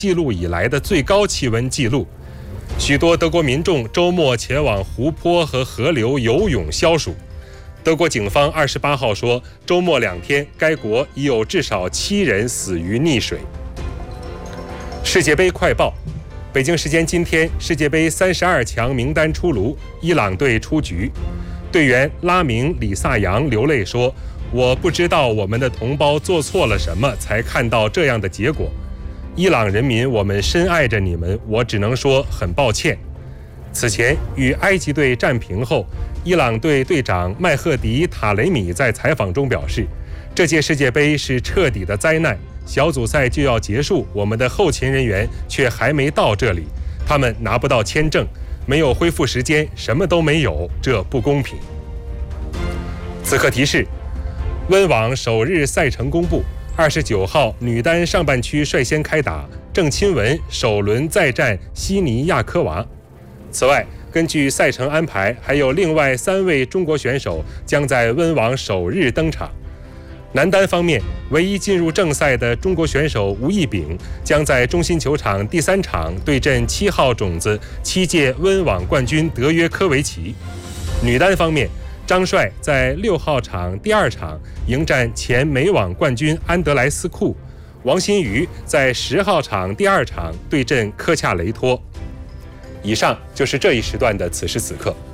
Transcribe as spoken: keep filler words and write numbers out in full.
记录以来的最高气温记录。许多德国民众周末前往湖泊和河流游泳消暑。德国警方二十八号说，周末两天，该国已有至少七人死于溺水。世界杯快报：北京时间今天，世界杯三十二强名单出炉，伊朗队出局。队员拉明·里萨扬流泪说：“我不知道我们的同胞做错了什么，才看到这样的结果。伊朗人民，我们深爱着你们，我只能说很抱歉。”此前与埃及队战平后，伊朗队队长麦赫迪·塔雷米在采访中表示，这届世界杯是彻底的灾难，小组赛就要结束，我们的后勤人员却还没到这里，他们拿不到签证，没有恢复时间，什么都没有，这不公平。此刻提示：温网首日赛程公布，二十九号女单上半区率先开打，郑钦文首轮再战悉尼亚科娃。此外，根据赛程安排，还有另外三位中国选手将在温网首日登场。男单方面，唯一进入正赛的中国选手吴亦丙将在中心球场第三场对阵七号种子、七届温网冠军德约科维奇。女单方面，张帅在六号场第二场迎战前美网冠军安德莱斯库，王欣瑜在十号场第二场对阵科恰雷托。以上就是这一时段的此时此刻。